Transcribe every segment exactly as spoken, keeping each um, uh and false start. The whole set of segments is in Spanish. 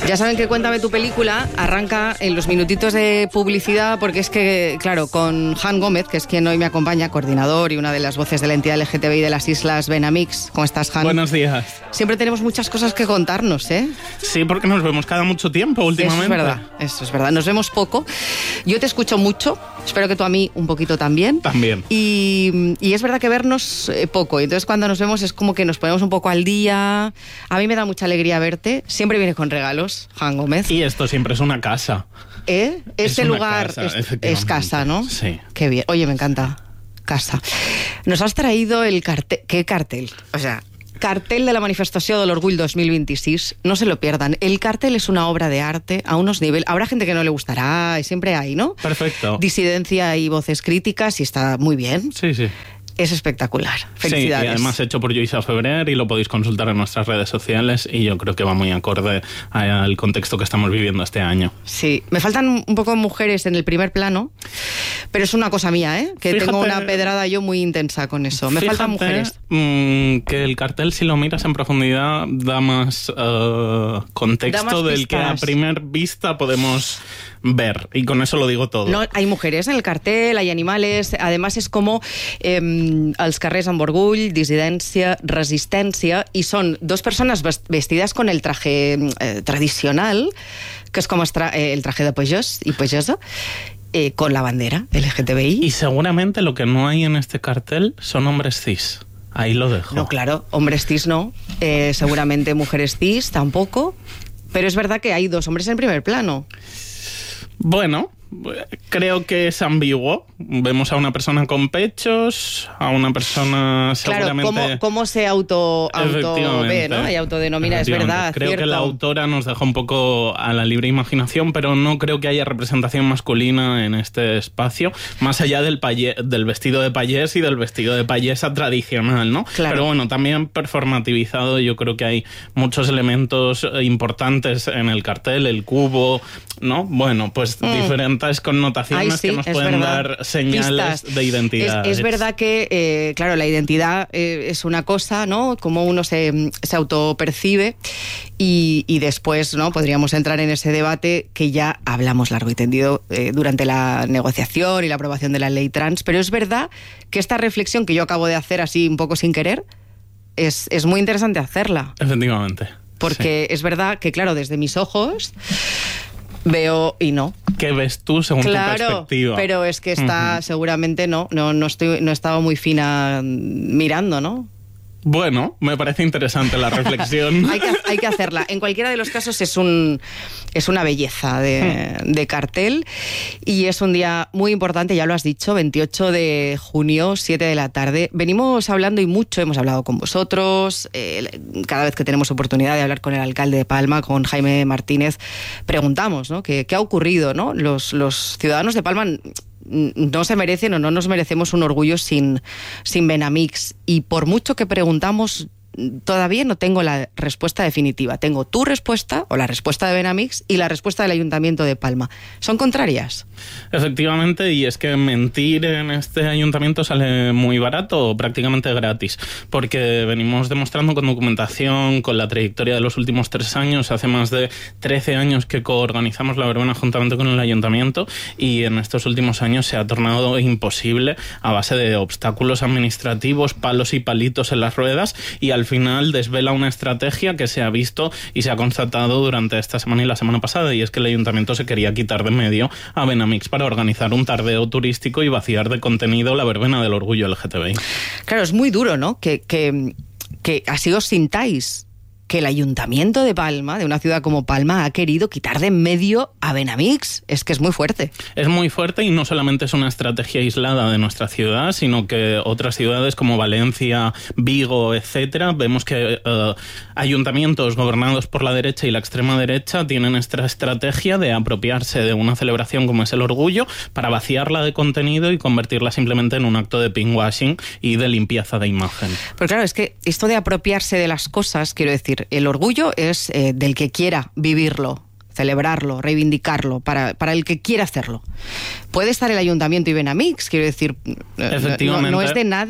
Ya saben que Cuéntame tu película arranca en los minutitos de publicidad, porque es que, claro, con Han Gómez, que es quien hoy me acompaña, coordinador y una de las voces de la entidad L G T B I de las Islas Benamix. ¿Cómo estás, Han? Buenos días. Siempre tenemos muchas cosas que contarnos, ¿eh? Sí, porque nos vemos cada mucho tiempo últimamente. Eso es verdad, eso es verdad. Nos vemos poco. Yo te escucho mucho, espero que tú a mí un poquito también. También. Y, y es verdad que vernos eh, poco. Entonces cuando nos vemos es como que nos ponemos un poco al día. A mí me da mucha alegría verte. Siempre vienes con regalos, Han Gómez. Y esto siempre es una casa. ¿Eh? Este es lugar casa, es, es casa, ¿no? Sí. Qué bien. Oye, me encanta. Casa. Nos has traído el cartel. ¿Qué cartel? O sea, cartel de la Manifestació de l'Orgull dos mil veintiséis. No se lo pierdan. El cartel es una obra de arte a unos niveles. Habrá gente que no le gustará, y siempre hay, ¿no? Perfecto. Disidencia y voces críticas, y está muy bien. Sí, sí. Es espectacular. Felicidades. Sí, y además hecho por Lluïsa Febrer y lo podéis consultar en nuestras redes sociales y yo creo que va muy acorde al contexto que estamos viviendo este año. Sí, me faltan un poco mujeres en el primer plano, pero es una cosa mía, ¿eh? Que fíjate, tengo una pedrada yo muy intensa con eso. Me fíjate, faltan mujeres. Mmm, que el cartel, si lo miras en profundidad, da más uh, contexto da más del que a primera vista podemos ver, y con eso lo digo todo. No, hay mujeres en el cartel, hay animales, además es como eh, els carrers amb orgull, dissidència, resistència, y son dos personas vestidas con el traje eh, tradicional, que es como tra eh, el traje de pagès y pagesa, eh, con la bandera L G T B I. Y seguramente lo que no hay en este cartel son hombres cis. Ahí lo dejo. No, claro, hombres cis no, eh, seguramente mujeres cis tampoco, pero es verdad que hay dos hombres en primer plano. Bueno, creo que es ambiguo. Vemos a una persona con pechos, a una persona seguramente... Claro, ¿cómo, cómo se auto, auto ve, ¿no? Y autodenomina, es verdad, creo cierto. Que la autora nos deja un poco a la libre imaginación, pero no creo que haya representación masculina en este espacio, más allá del, payé, del vestido de payés y del vestido de payesa tradicional, ¿no? Claro. Pero bueno, también performativizado, yo creo que hay muchos elementos importantes en el cartel, el cubo, ¿no? Bueno, pues mm. diferentes connotaciones Ay, sí, que nos pueden verdad. dar señales Pistas. de identidad. Es, es verdad que, eh, claro, la identidad eh, es una cosa, ¿no? Cómo uno se, se autopercibe y, y después, ¿no? Podríamos entrar en ese debate que ya hablamos largo y tendido eh, durante la negociación y la aprobación de la ley trans, pero es verdad que esta reflexión que yo acabo de hacer así un poco sin querer, es, es muy interesante hacerla. Efectivamente. Porque sí. es verdad que, claro, desde mis ojos... veo y no. ¿Qué ves tú según claro, tu perspectiva? Pero es que está, uh-huh. seguramente no, no, no estoy, no he estado muy fina mirando, ¿no? Bueno, me parece interesante la reflexión. hay, que, hay que hacerla. En cualquiera de los casos es un es una belleza de, de cartel y es un día muy importante, ya lo has dicho, veintiocho de junio, siete de la tarde. Venimos hablando y mucho, hemos hablado con vosotros, eh, cada vez que tenemos oportunidad de hablar con el alcalde de Palma, con Jaime Martínez, preguntamos, ¿no? ¿Qué, qué ha ocurrido, ¿no? Los, los ciudadanos de Palma... no se merecen o no nos merecemos un orgullo sin, sin Benamix, y por mucho que preguntamos todavía no tengo la respuesta definitiva. Tengo tu respuesta o la respuesta de Benamix y la respuesta del Ayuntamiento de Palma. ¿Son contrarias? Efectivamente, y es que mentir en este ayuntamiento sale muy barato o prácticamente gratis, porque venimos demostrando con documentación, con la trayectoria de los últimos tres años, hace más de trece años que coorganizamos la verbena juntamente con el ayuntamiento, y en estos últimos años se ha tornado imposible a base de obstáculos administrativos, palos y palitos en las ruedas, y al final desvela una estrategia que se ha visto y se ha constatado durante esta semana y la semana pasada, y es que el ayuntamiento se quería quitar de medio a Benamix para organizar un tardeo turístico y vaciar de contenido la verbena del orgullo L G T B I. Claro, es muy duro, ¿no? Que, que, que así os sintáis, que el Ayuntamiento de Palma, de una ciudad como Palma, ha querido quitar de en medio a Benamix. Es que es muy fuerte. Es muy fuerte, y no solamente es una estrategia aislada de nuestra ciudad, sino que otras ciudades como Valencia, Vigo, etcétera, vemos que uh, ayuntamientos gobernados por la derecha y la extrema derecha tienen esta estrategia de apropiarse de una celebración como es el orgullo para vaciarla de contenido y convertirla simplemente en un acto de pinkwashing y de limpieza de imagen. Pero claro, es que esto de apropiarse de las cosas, quiero decir, el orgullo es eh, del que quiera vivirlo, celebrarlo, reivindicarlo, para, para el que quiera hacerlo. Puede estar el Ayuntamiento y Benamix, quiero decir, Efectivamente. no, no es de nadie.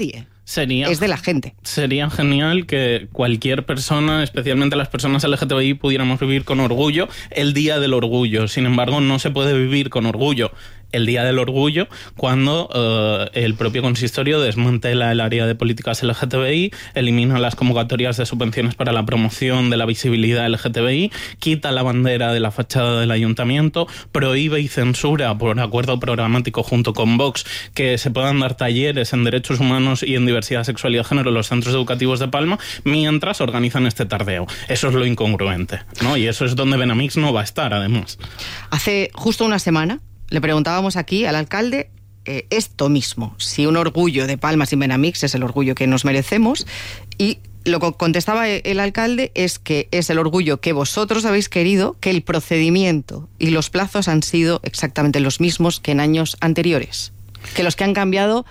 Sería, es de la gente. Sería genial que cualquier persona, especialmente las personas L G T B I, pudiéramos vivir con orgullo el Día del Orgullo. Sin embargo, no se puede vivir con orgullo el Día del Orgullo cuando uh, el propio consistorio desmantela el área de políticas L G T B I, elimina las convocatorias de subvenciones para la promoción de la visibilidad L G T B I, quita la bandera de la fachada del ayuntamiento, prohíbe y censura por acuerdo programático junto con Vox que se puedan dar talleres en derechos humanos y en diversidad sexual y de género en los centros educativos de Palma, mientras organizan este tardeo. Eso es lo incongruente, ¿no? Y eso es donde Benamix no va a estar, además. Hace justo una semana le preguntábamos aquí al alcalde eh, esto mismo, si un orgullo de Palma sin Benamix es el orgullo que nos merecemos, y lo que contestaba el alcalde es que es el orgullo que vosotros habéis querido, que el procedimiento y los plazos han sido exactamente los mismos que en años anteriores, que los que han cambiado,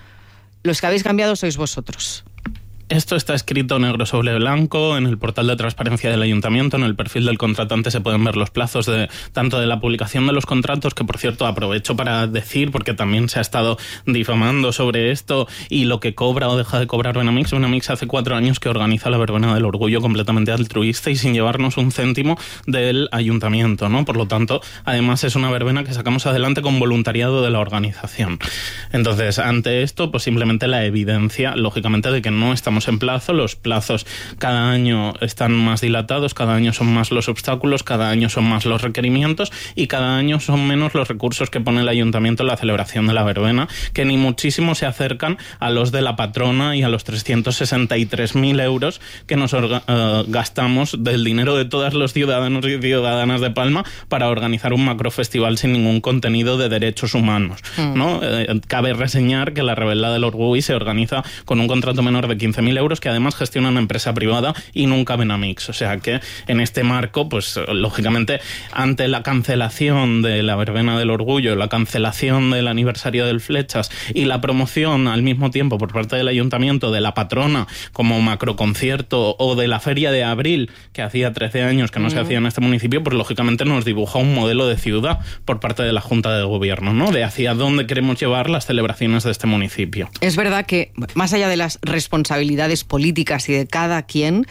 los que habéis cambiado sois vosotros. Esto está escrito negro sobre blanco en el portal de transparencia del ayuntamiento. En el perfil del contratante se pueden ver los plazos de tanto de la publicación de los contratos, que por cierto aprovecho para decir, porque también se ha estado difamando sobre esto y lo que cobra o deja de cobrar Benamix. Benamix hace cuatro años que organiza la verbena del orgullo completamente altruista y sin llevarnos un céntimo del ayuntamiento, ¿no? Por lo tanto, además es una verbena que sacamos adelante con voluntariado de la organización. Entonces, ante esto, pues simplemente la evidencia, lógicamente, de que no estamos en plazo. Los plazos cada año están más dilatados, cada año son más los obstáculos, cada año son más los requerimientos y cada año son menos los recursos que pone el ayuntamiento en la celebración de la verbena, que ni muchísimo se acercan a los de la patrona y a los trescientos sesenta y tres mil euros que nos uh, gastamos del dinero de todos los ciudadanos y ciudadanas de Palma para organizar un macrofestival sin ningún contenido de derechos humanos, mm. ¿no? Eh, cabe reseñar que la Rebelda del Orgullo se organiza con un contrato menor de quince mil euros que además gestiona una empresa privada y nunca Benamix. O sea que en este marco, pues lógicamente, ante la cancelación de la verbena del orgullo, la cancelación del aniversario del Flechas y la promoción al mismo tiempo por parte del ayuntamiento de la patrona como macroconcierto o de la feria de abril, que hacía trece años que no mm. se hacía en este municipio, pues lógicamente nos dibuja un modelo de ciudad por parte de la Junta de Gobierno, ¿no? De hacia dónde queremos llevar las celebraciones de este municipio. Es verdad que, más allá de las responsabilidades políticas y de cada quien,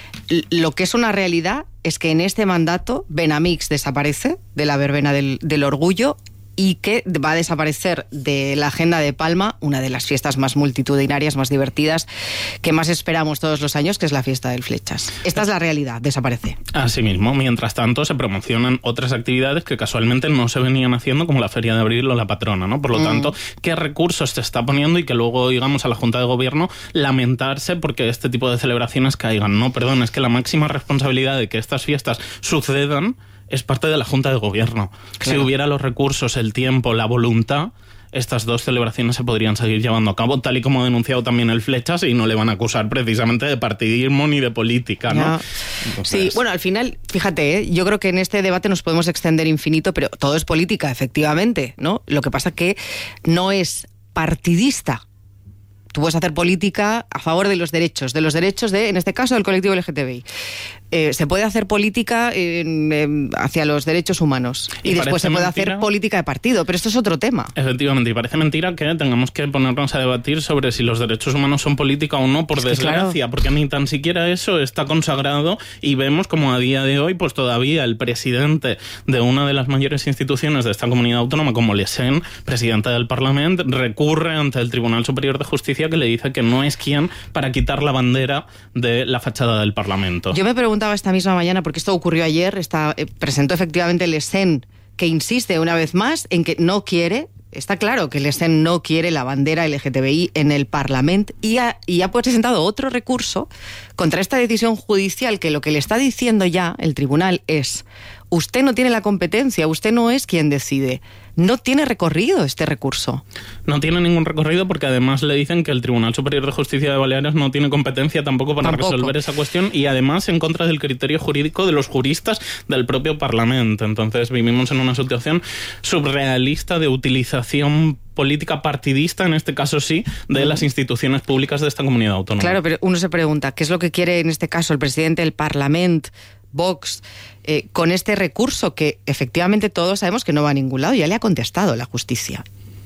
lo que es una realidad es que en este mandato Benamix desaparece de la verbena del, del orgullo y que va a desaparecer de la agenda de Palma una de las fiestas más multitudinarias, más divertidas, que más esperamos todos los años, que es la fiesta del Flechas. Esta es la realidad, desaparece. Asimismo, mientras tanto se promocionan otras actividades que casualmente no se venían haciendo, como la Feria de Abril o la Patrona, ¿no? Por lo mm. tanto, ¿qué recursos se está poniendo? Y que luego oigamos a la Junta de Gobierno lamentarse porque este tipo de celebraciones caigan. No, perdón, es que la máxima responsabilidad de que estas fiestas sucedan es parte de la Junta de Gobierno. Claro. Si hubiera los recursos, el tiempo, la voluntad, estas dos celebraciones se podrían seguir llevando a cabo, tal y como ha denunciado también el Flechas, y no le van a acusar precisamente de partidismo ni de política, ¿no? Entonces... Sí, bueno, al final, fíjate, ¿eh? yo creo que en este debate nos podemos extender infinito, pero todo es política, efectivamente, ¿no? Lo que pasa es que no es partidista. Tú puedes hacer política a favor de los derechos, de los derechos de, en este caso, del colectivo L G T B I. Eh, se puede hacer política eh, eh, hacia los derechos humanos y, y después se puede mentira, hacer política de partido, pero esto es otro tema. Efectivamente, y parece mentira que tengamos que ponernos a debatir sobre si los derechos humanos son política o no, por es desgracia, claro. porque ni tan siquiera eso está consagrado y vemos como a día de hoy pues todavía el presidente de una de las mayores instituciones de esta comunidad autónoma, como Lesen, presidente del Parlamento, recurre ante el Tribunal Superior de Justicia que le dice que no es quien para quitar la bandera de la fachada del Parlamento. Yo me pregunto esta misma mañana, porque esto ocurrió ayer, está, eh, presentó efectivamente el Lesen, que insiste una vez más en que no quiere, está claro que el Lesen no quiere la bandera L G T B I en el Parlamento, y ha, y ha presentado otro recurso contra esta decisión judicial, que lo que le está diciendo ya el tribunal es: usted no tiene la competencia, usted no es quien decide. No tiene recorrido este recurso. No tiene ningún recorrido porque además le dicen que el Tribunal Superior de Justicia de Baleares no tiene competencia tampoco para tampoco. resolver esa cuestión, y además en contra del criterio jurídico de los juristas del propio Parlamento. Entonces vivimos en una situación surrealista de utilización política partidista, en este caso sí, de las instituciones públicas de esta comunidad autónoma. Claro, pero uno se pregunta, ¿qué es lo que quiere en este caso el presidente del Parlamento, Vox, eh, con este recurso que efectivamente todos sabemos que no va a ningún lado? Ya le ha contestado la justicia.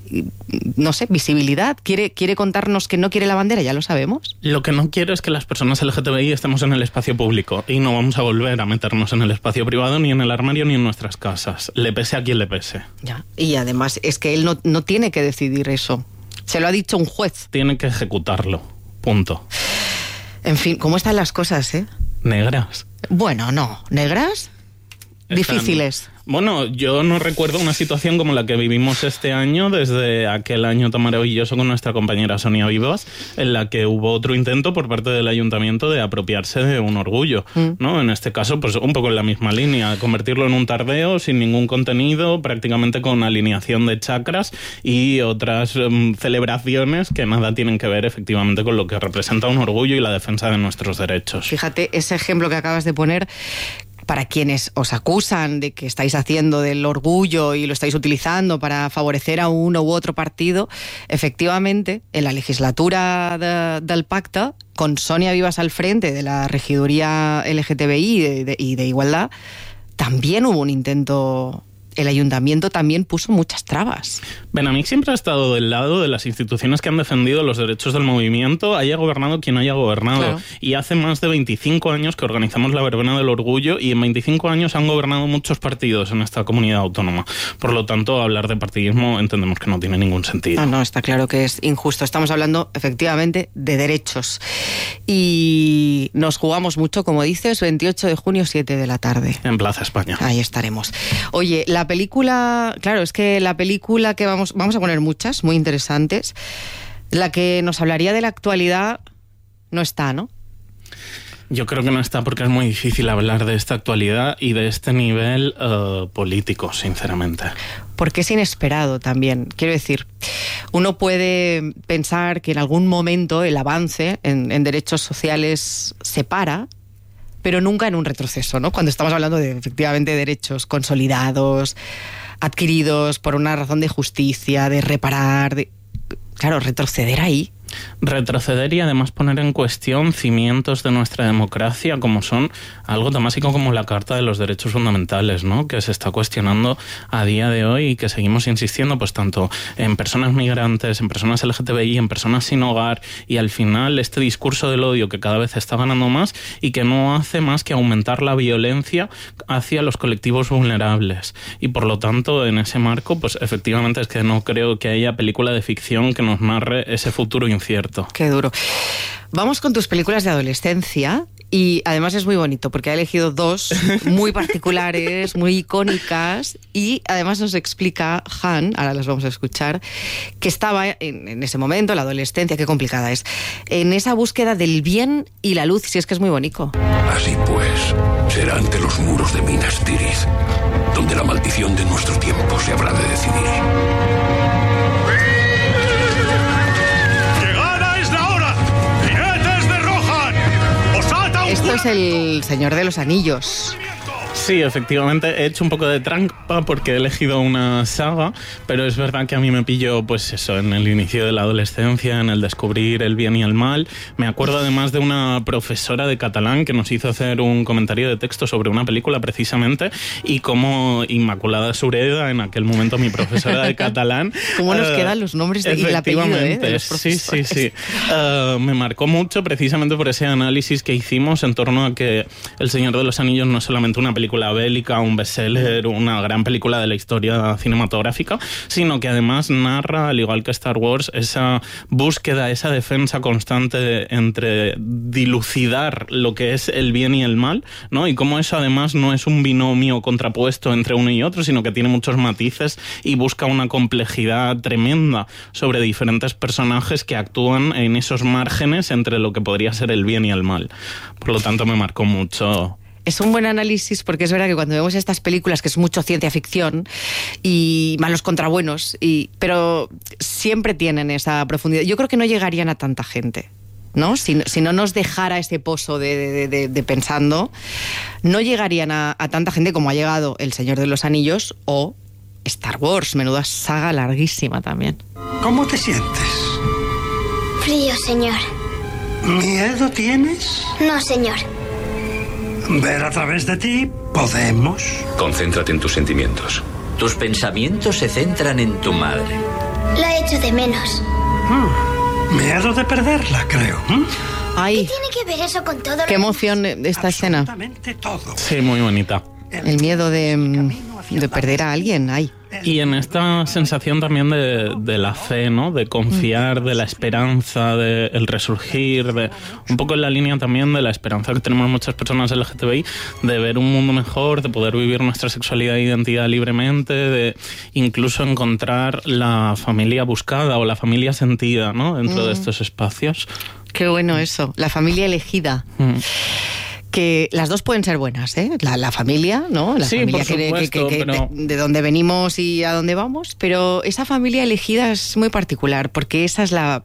no sé, visibilidad. ¿Quiere, quiere contarnos que no quiere la bandera? Ya lo sabemos. Lo que no quiero es que las personas L G T B I estemos en el espacio público y no vamos a volver a meternos en el espacio privado, ni en el armario, ni en nuestras casas. Le pese a quien le pese. Ya. Y además es que él no, no tiene que decidir eso. Se lo ha dicho un juez. Tiene que ejecutarlo. Punto. En fin, ¿cómo están las cosas, eh? Negras. Bueno, no. ¿Negras? Están... Difíciles. Bueno, yo no recuerdo una situación como la que vivimos este año, desde aquel año tan maravilloso con nuestra compañera Sonia Vivas, en la que hubo otro intento por parte del ayuntamiento de apropiarse de un orgullo, mm. ¿no? En este caso, pues un poco en la misma línea, convertirlo en un tardeo sin ningún contenido, prácticamente con alineación de chakras y otras um, celebraciones que nada tienen que ver efectivamente con lo que representa un orgullo y la defensa de nuestros derechos. Fíjate, ese ejemplo que acabas de poner... Para quienes os acusan de que estáis haciendo del orgullo y lo estáis utilizando para favorecer a uno u otro partido, efectivamente, en la legislatura de, del pacte, con Sonia Vivas al frente de la regiduría L G T B I y de, de, y de igualdad, también hubo un intento... El ayuntamiento también puso muchas trabas. Benamik siempre ha estado del lado de las instituciones que han defendido los derechos del movimiento, haya gobernado quien haya gobernado. Claro. Y hace más de veinticinco años que organizamos la verbena del orgullo y en veinticinco años han gobernado muchos partidos en esta comunidad autónoma. Por lo tanto, hablar de partidismo entendemos que no tiene ningún sentido. No, no, está claro que es injusto. Estamos hablando, efectivamente, de derechos. Y nos jugamos mucho, como dices, veintiocho de junio, siete de la tarde. En Plaza España. Ahí estaremos. Oye, la película, claro, es que la película que vamos, vamos a poner muchas, muy interesantes, la que nos hablaría de la actualidad no está, ¿no? Yo creo que no está porque es muy difícil hablar de esta actualidad y de este nivel uh, político, sinceramente. Porque es inesperado también. Quiero decir, uno puede pensar que en algún momento el avance en, en derechos sociales se para, pero nunca en un retroceso, ¿no? Cuando estamos hablando de, efectivamente, derechos consolidados, adquiridos por una razón de justicia, de reparar, de... Claro, retroceder ahí. Retroceder y además poner en cuestión cimientos de nuestra democracia, como son algo tan básico como la Carta de los Derechos Fundamentales, ¿no? Que se está cuestionando a día de hoy y que seguimos insistiendo, pues tanto en personas migrantes, en personas L G T B I, en personas sin hogar, y al final este discurso del odio que cada vez está ganando más y que no hace más que aumentar la violencia hacia los colectivos vulnerables. Y por lo tanto, en ese marco, pues efectivamente es que no creo que haya película de ficción que nos narre ese futuro incierto. Qué duro. Vamos con tus películas de adolescencia y además es muy bonito porque ha elegido dos muy particulares, muy icónicas, y además nos explica Han, ahora las vamos a escuchar, que estaba en, en ese momento, la adolescencia, qué complicada es, en esa búsqueda del bien y la luz, si es que es muy bonito. Así pues, será ante los muros de Minas Tirith donde la maldición de nuestro tiempo se habrá de decidir. Esto es el Señor de los Anillos. Sí, efectivamente, he hecho un poco de trampa porque he elegido una saga, pero es verdad que a mí me pilló, pues eso, en el inicio de la adolescencia, en el descubrir el bien y el mal. Me acuerdo además de una profesora de catalán que nos hizo hacer un comentario de texto sobre una película precisamente, y como Inmaculada Sureda, en aquel momento mi profesora de catalán... ¿Cómo nos uh, quedan los nombres de, y el apellido, eh, de los profesores? Sí, sí, sí. Uh, me marcó mucho precisamente por ese análisis que hicimos en torno a que El Señor de los Anillos no es solamente una película película bélica, un bestseller, una gran película de la historia cinematográfica, sino que además narra, al igual que Star Wars, esa búsqueda, esa defensa constante entre dilucidar lo que es el bien y el mal, ¿no? Y cómo eso además no es un binomio contrapuesto entre uno y otro, sino que tiene muchos matices y busca una complejidad tremenda sobre diferentes personajes que actúan en esos márgenes entre lo que podría ser el bien y el mal. Por lo tanto, me marcó mucho. Es un buen análisis porque es verdad que cuando vemos estas películas, que es mucho ciencia ficción y malos contra buenos, y, pero siempre tienen esa profundidad. Yo creo que no llegarían a tanta gente, ¿no? Si, si no nos dejara ese pozo de, de, de, de pensando, no llegarían a, a tanta gente como ha llegado El Señor de los Anillos o Star Wars, menuda saga larguísima también. ¿Cómo te sientes? Frío, señor. ¿Miedo tienes? No, señor. Ver a través de ti, podemos. Concéntrate en tus sentimientos. Tus pensamientos se centran en tu madre. La echo de menos. Mm, miedo de perderla, creo. ¿Mm? Ay, ¿Qué tiene que ver eso con todo? qué emoción esta escena. Absolutamente todo. Sí, muy bonita. El miedo de, de perder a alguien, ay. Y en esta sensación también de, de la fe, ¿no? De confiar, de la esperanza, de el resurgir, de un poco en la línea también de la esperanza que tenemos muchas personas L G T B I, de ver un mundo mejor, de poder vivir nuestra sexualidad e identidad libremente, de incluso encontrar la familia buscada o la familia sentida, ¿no? Dentro mm. de estos espacios. Qué bueno eso, la familia elegida. Mm. Que las dos pueden ser buenas, ¿eh? La, la familia, ¿no? La sí, familia por supuesto, que, que, que, pero... de, de dónde venimos y a dónde vamos, pero esa familia elegida es muy particular, porque esa es la,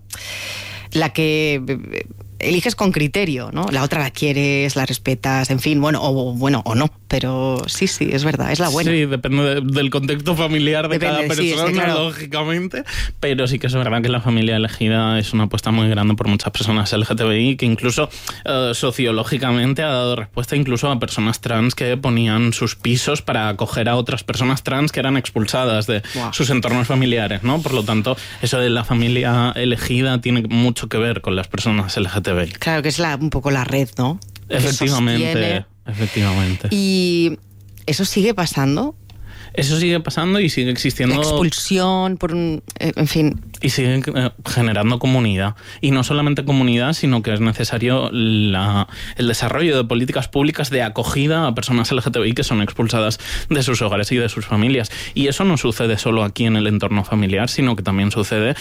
la que eliges con criterio, ¿no? La otra la quieres, la respetas, en fin, bueno, o bueno, o no, pero sí, sí, es verdad, es la buena. Sí, depende de, del contexto familiar de depende, cada persona, sí, es que, claro, lógicamente, pero sí que es verdad que la familia elegida es una apuesta muy grande por muchas personas L G T B I, que incluso uh, sociológicamente ha dado respuesta incluso a personas trans que ponían sus pisos para acoger a otras personas trans que eran expulsadas de wow. sus entornos familiares, ¿no? Por lo tanto, eso de la familia elegida tiene mucho que ver con las personas L G T B I. Claro, que es la, un poco la red, ¿no? Efectivamente, efectivamente. ¿Y eso sigue pasando? Eso sigue pasando y sigue existiendo... La expulsión, por un... en fin... Y sigue generando comunidad. Y no solamente comunidad, sino que es necesario la, el desarrollo de políticas públicas de acogida a personas L G T B I que son expulsadas de sus hogares y de sus familias. Y eso no sucede solo aquí en el entorno familiar, sino que también sucede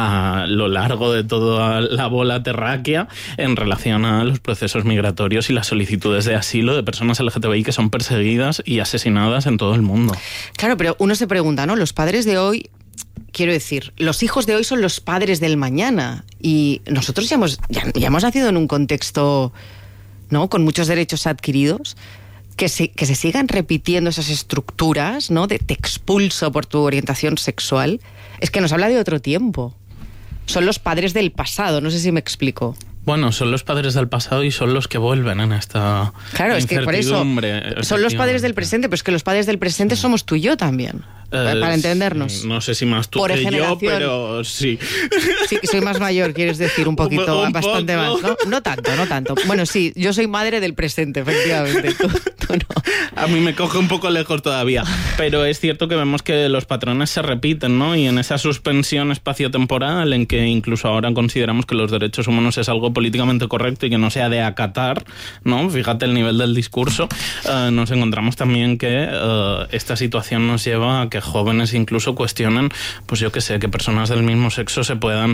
a lo largo de toda la bola terráquea en relación a los procesos migratorios y las solicitudes de asilo de personas L G T B I que son perseguidas y asesinadas en todo el mundo. Claro, pero uno se pregunta, ¿no? Los padres de hoy... Quiero decir, los hijos de hoy son los padres del mañana y nosotros ya hemos, ya, ya hemos nacido en un contexto, ¿no?, con muchos derechos adquiridos, que se, que se sigan repitiendo esas estructuras, ¿no?, de te expulso por tu orientación sexual, es que nos habla de otro tiempo. Son los padres del pasado, no sé si me explico. Bueno, son los padres del pasado y son los que vuelven en esta Claro, es que por eso son los padres del presente, pero es que los padres del presente sí. somos tú y yo también, eh, para entendernos. No sé si más tú por que yo, pero sí. Sí, que soy más mayor, quieres decir, un poquito, un, un bastante poco. más, ¿no? No tanto, no tanto. Bueno, sí, yo soy madre del presente, efectivamente. Tú, tú no. A mí me coge un poco lejos todavía, pero es cierto que vemos que los patrones se repiten, ¿no? Y en esa suspensión espaciotemporal en que incluso ahora consideramos que los derechos humanos es algo políticamente correcto y que no sea de acatar, ¿no? Fíjate el nivel del discurso. Uh, nos encontramos también que uh, esta situación nos lleva a que jóvenes incluso cuestionen, pues yo qué sé, que personas del mismo sexo se puedan...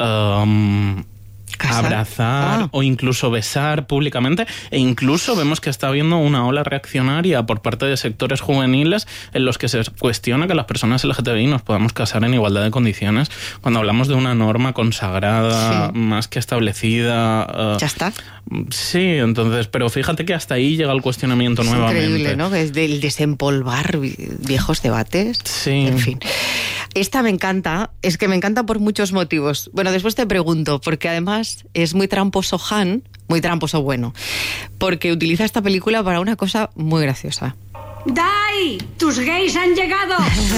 Uh, ¿Casar? Abrazar ah. o incluso besar públicamente, e incluso vemos que está habiendo una ola reaccionaria por parte de sectores juveniles en los que se cuestiona que las personas L G T B I nos podamos casar en igualdad de condiciones cuando hablamos de una norma consagrada, sí. más que establecida. Uh, ya está. Sí, entonces, pero fíjate que hasta ahí llega el cuestionamiento es nuevamente. Increíble, ¿no? Es del desempolvar viejos debates. Sí. En fin. Esta me encanta, es que me encanta por muchos motivos. Bueno, después te pregunto, porque además es muy tramposo Han, muy tramposo bueno, porque utiliza esta película para una cosa muy graciosa. ¡Dai! ¡Tus gays han llegado!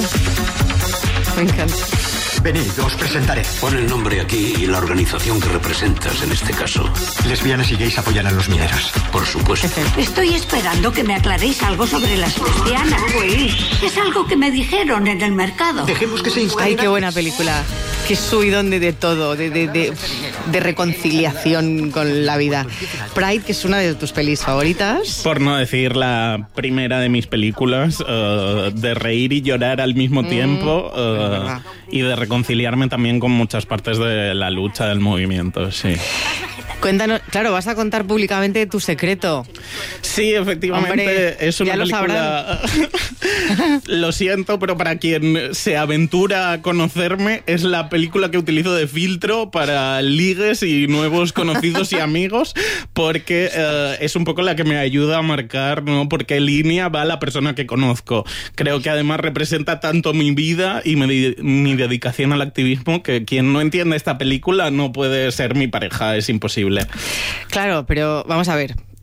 Me encanta. Venid, os presentaré. Pon el nombre aquí y la organización que representas en este caso. Lesbianas y gays apoyan a los mineros. Por supuesto. Estoy esperando que me aclaréis algo sobre las lesbianas, güey. Es algo que me dijeron en el mercado. Dejemos que se instale. Ay, qué buena película. Qué subidón de, de todo, de, de, de, de reconciliación con la vida. Pride, que es una de tus pelis favoritas. Por no decir la primera de mis películas, uh, de reír y llorar al mismo mm, tiempo uh, y de reconciliarme también con muchas partes de la lucha del movimiento, sí. Cuéntanos, claro, vas a contar públicamente tu secreto. Sí, efectivamente. Hombre, es una ya película. Lo, lo siento, pero para quien se aventura a conocerme, es la película que utilizo de filtro para ligues y nuevos conocidos y amigos, porque uh, es un poco la que me ayuda a marcar, ¿no?, por qué línea va la persona que conozco. Creo que además representa tanto mi vida y mi, mi dedicación al activismo que quien no entiende esta película no puede ser mi pareja, es imposible. Claro, pero vamos a ver.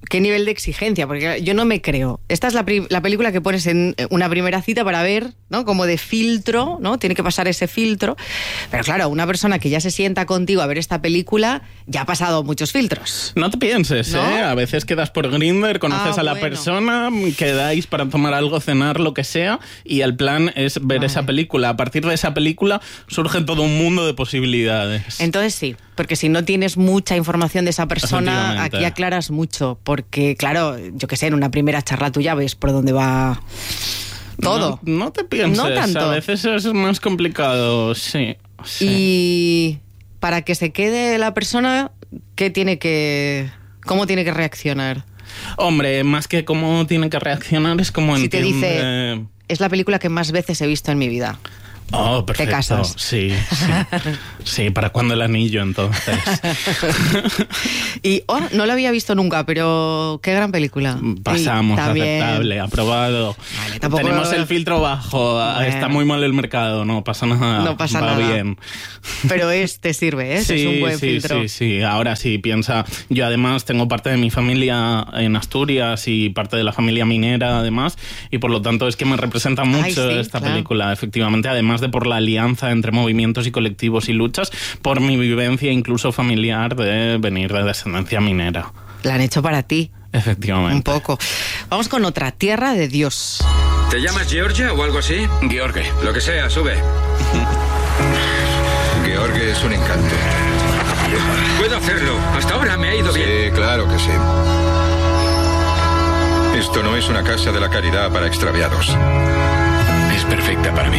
qué nivel de exigencia, porque yo no me creo. Esta es la, pri- la película que pones en una primera cita para ver, ¿no? Como de filtro, ¿no? Tiene que pasar ese filtro. Pero claro, una persona que ya se sienta contigo a ver esta película ya ha pasado muchos filtros. No te pienses, ¿No? ¿eh? A veces quedas por Grindr, conoces Ah, a la bueno. persona, quedáis para tomar algo, cenar, lo que sea, y el plan es ver Vale. esa película. A partir de esa película surge todo un mundo de posibilidades. Entonces sí, porque si no tienes mucha información de esa persona, Efectivamente. aquí aclaras mucho, porque claro, yo qué sé, en una primera charla tuya ves por dónde va todo. No, no te pienses, No tanto. a veces es más complicado, sí. sí. Y para que se quede la persona, ¿qué tiene que, cómo tiene que reaccionar? Hombre, más que cómo tiene que reaccionar es como Si te entiende... dice, es la película que más veces he visto en mi vida. Oh, perfecto. Te casas. Sí, sí. Sí, ¿para cuándo el anillo entonces? Y oh, no la había visto nunca, pero qué gran película. Pasamos, Y también- aceptable, aprobado. Vale, tampoco- Tenemos el filtro bajo, Bueno. está muy mal el mercado, no pasa nada. No pasa va nada. bien. Pero este sirve, ¿eh? Sí, Es un buen sí, filtro. sí, sí. Ahora sí, piensa. Yo además tengo parte de mi familia en Asturias y parte de la familia minera además, y por lo tanto es que me representa mucho sí, esta claro. película, efectivamente, además de por la alianza entre movimientos y colectivos y luchas, por mi vivencia incluso familiar de venir de descendencia minera. La han hecho para ti, Efectivamente. un poco. Vamos con otra, Tierra de Dios. ¿Te llamas Georgia o algo así? George. Lo que sea, sube. George es un encanto. Puedo hacerlo. Hasta ahora me ha ido bien. Sí, claro que sí. Esto no es una casa de la caridad para extraviados. Es perfecta para mí.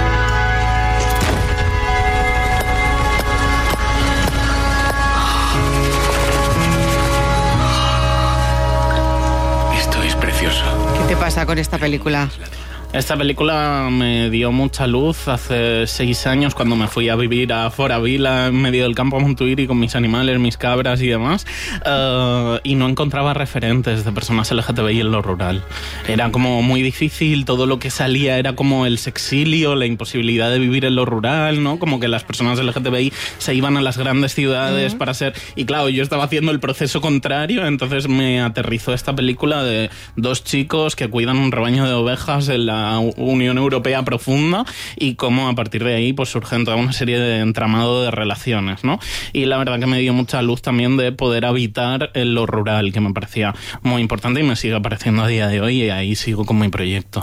Esto es precioso. ¿Qué te pasa con esta película? Esta película me dio mucha luz hace seis años cuando me fui a vivir a Foravila, en medio del campo a Montuiri, con mis animales, mis cabras y demás, uh, y no encontraba referentes de personas L G T B I en lo rural. Era como muy difícil, todo lo que salía era como el sexilio, la imposibilidad de vivir en lo rural, ¿no? Como que las personas L G T B I se iban a las grandes ciudades uh-huh. para ser... Y claro, yo estaba haciendo el proceso contrario, entonces me aterrizó esta película de dos chicos que cuidan un rebaño de ovejas en la Unión Europea profunda y cómo a partir de ahí pues surgen toda una serie de entramado de relaciones, ¿no? Y la verdad que me dio mucha luz también de poder habitar en lo rural, que me parecía muy importante y me sigue apareciendo a día de hoy, y ahí sigo con mi proyecto.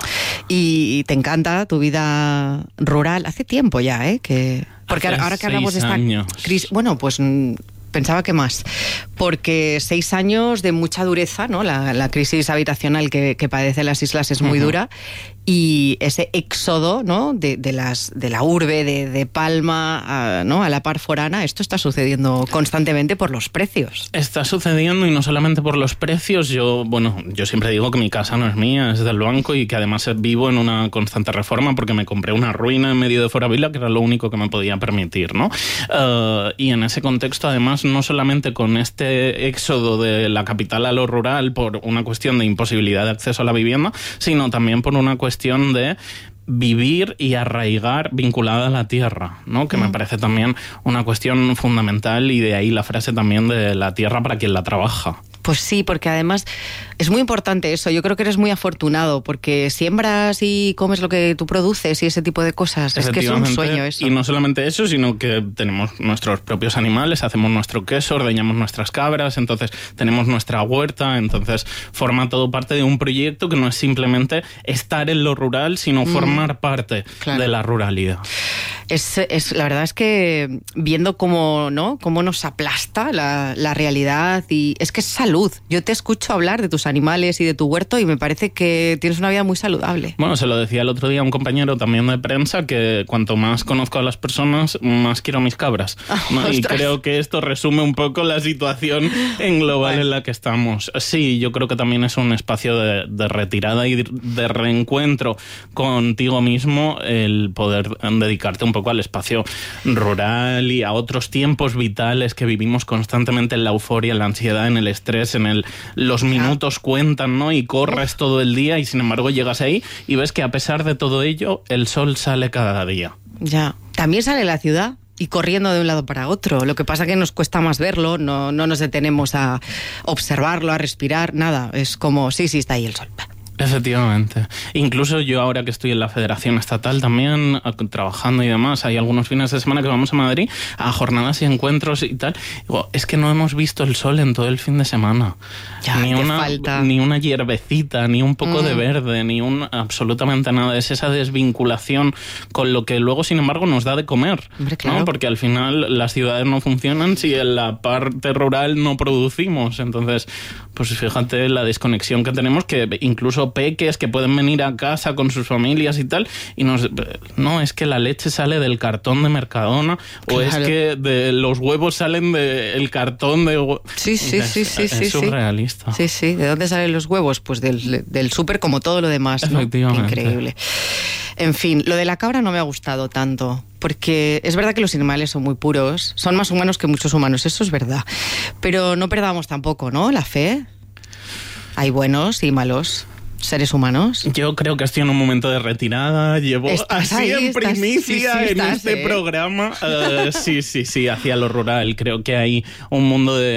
Y te encanta tu vida rural. Hace tiempo ya, ¿eh? Que... Porque Hace ahora que hablamos de esta años. crisis... Bueno, pues... Pensaba que más, porque seis años de mucha dureza, ¿no? La, la crisis habitacional que, que padecen las islas es muy uh-huh. dura, y ese éxodo, ¿no? de, de, las, de la urbe, de, de Palma, a, ¿no? a la par forana, esto está sucediendo constantemente por los precios. Está sucediendo, y no solamente por los precios. Yo, bueno, yo siempre digo que mi casa no es mía, es del banco, y que además vivo en una constante reforma porque me compré una ruina en medio de Foravila, que era lo único que me podía permitir, ¿no? Uh, y en ese contexto, además, no solamente con este éxodo de la capital a lo rural por una cuestión de imposibilidad de acceso a la vivienda, sino también por una cuestión de vivir y arraigar vinculada a la tierra, ¿no? Que mm. me parece también una cuestión fundamental, y de ahí la frase también de la tierra para quien la trabaja. Pues sí, porque además es muy importante eso. Yo creo que eres muy afortunado porque siembras y comes lo que tú produces y ese tipo de cosas. Es que es un sueño eso. Y no solamente eso, sino que tenemos nuestros propios animales, hacemos nuestro queso, ordeñamos nuestras cabras, entonces tenemos nuestra huerta, entonces forma todo parte de un proyecto que no es simplemente estar en lo rural, sino mm. formar parte claro. de la ruralidad. Es, es, la verdad es que viendo cómo, ¿no? cómo nos aplasta la, la realidad, y es que es salud. Yo te escucho hablar de tus animales y de tu huerto y me parece que tienes una vida muy saludable. Bueno, se lo decía el otro día a un compañero también de prensa, que cuanto más conozco a las personas, más quiero a mis cabras. Oh, y creo que esto resume un poco la situación en global bueno. en la que estamos. Sí, yo creo que también es un espacio de, de retirada y de reencuentro contigo mismo, el poder dedicarte un poco al espacio rural y a otros tiempos vitales que vivimos constantemente en la euforia, en la ansiedad, en el estrés, en el los minutos cuentan, ¿no? Y corres todo el día, y sin embargo llegas ahí y ves que a pesar de todo ello el sol sale cada día. Ya. También sale la ciudad. y corriendo de un lado para otro. Lo que pasa es que nos cuesta más verlo, no, no nos detenemos a observarlo, a respirar, nada. Es como, sí, sí, está ahí el sol. Efectivamente. Incluso yo ahora que estoy en la Federación Estatal también, trabajando y demás, hay algunos fines de semana que vamos a Madrid a jornadas y encuentros y tal. Digo, es que no hemos visto el sol en todo el fin de semana. Ya, ni, una, falta. ni una hierbecita, ni un poco mm. de verde, ni un absolutamente nada. Es esa desvinculación con lo que luego, sin embargo, nos da de comer. Hombre, claro. ¿no? Porque al final las ciudades no funcionan si en la parte rural no producimos. Entonces, pues fíjate la desconexión que tenemos, que incluso peques que pueden venir a casa con sus familias y tal, y nos no, es que la leche sale del cartón de Mercadona, claro. o es que de los huevos salen del cartón de... Sí, sí, es, sí, sí, es sí. surrealista. Sí, sí. ¿De dónde salen los huevos? Pues del, del súper, como todo lo demás, ¿no? Efectivamente. Increíble. En fin, lo de la cabra no me ha gustado tanto, porque es verdad que los animales son muy puros, son más humanos que muchos humanos, eso es verdad. Pero no perdamos tampoco, ¿no?, la fe. Hay buenos y malos seres humanos. Yo creo que estoy en un momento de retirada, llevo ¿Estás así ahí? en ¿Estás? primicia Sí, sí, en estás, este ¿eh? programa. Uh, sí, sí, sí, hacia lo rural. Creo que hay un mundo de